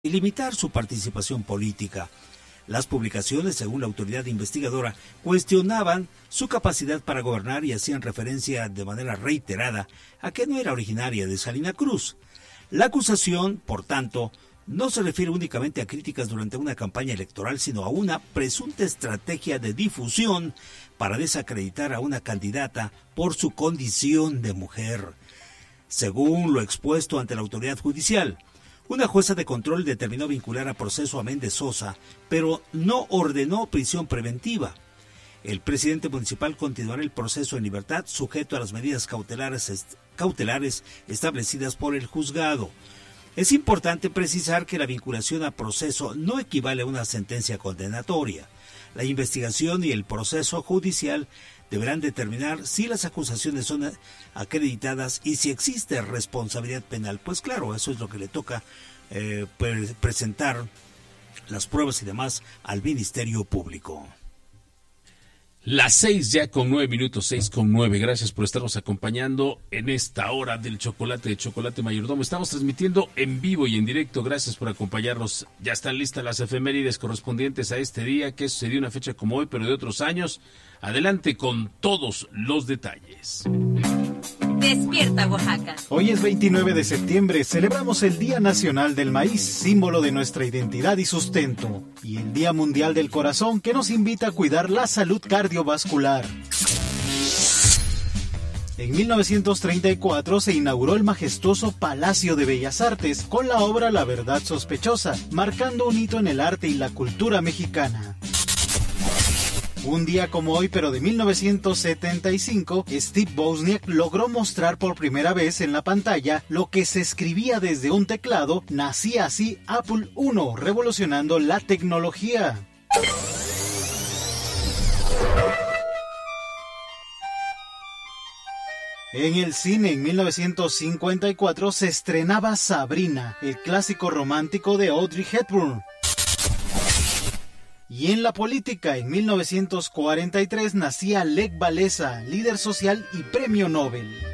y limitar su participación política. Las publicaciones, según la autoridad investigadora, cuestionaban su capacidad para gobernar y hacían referencia de manera reiterada a que no era originaria de Salina Cruz. La acusación, por tanto, no se refiere únicamente a críticas durante una campaña electoral, sino a una presunta estrategia de difusión para desacreditar a una candidata por su condición de mujer. Según lo expuesto ante la autoridad judicial, una jueza de control determinó vincular a proceso a Méndez Sosa, pero no ordenó prisión preventiva. El presidente municipal continuará el proceso en libertad, sujeto a las medidas cautelares establecidas por el juzgado. Es importante precisar que la vinculación a proceso no equivale a una sentencia condenatoria. La investigación y el proceso judicial deberán determinar si las acusaciones son acreditadas y si existe responsabilidad penal. Pues claro, eso es lo que le toca presentar las pruebas y demás al Ministerio Público. Las 6:09, 6:09. Gracias por estarnos acompañando en esta hora del chocolate de Chocolate Mayordomo. Estamos transmitiendo en vivo y en directo. Gracias por acompañarnos. Ya están listas las efemérides correspondientes a este día, que sucedió una fecha como hoy, pero de otros años. Adelante con todos los detalles. Despierta, Oaxaca. Hoy es 29 de septiembre, celebramos el Día Nacional del Maíz, símbolo de nuestra identidad y sustento, y el Día Mundial del Corazón, que nos invita a cuidar la salud cardiovascular. En 1934 se inauguró el majestuoso Palacio de Bellas Artes con la obra La Verdad Sospechosa, marcando un hito en el arte y la cultura mexicana. Un día como hoy, pero de 1975, Steve Wozniak logró mostrar por primera vez en la pantalla lo que se escribía desde un teclado. Nacía así Apple I, revolucionando la tecnología. En el cine, en 1954, se estrenaba Sabrina, el clásico romántico de Audrey Hepburn. Y en la política, en 1943, nacía Lech Walesa, líder social y premio Nobel.